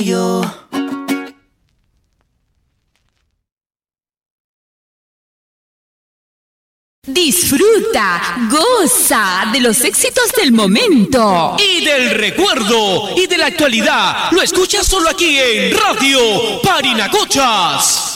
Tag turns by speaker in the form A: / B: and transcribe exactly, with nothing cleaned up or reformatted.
A: yo.
B: Disfruta, goza de los éxitos del momento
C: y del recuerdo y de la actualidad. Lo escuchas solo aquí en Radio Parinacochas.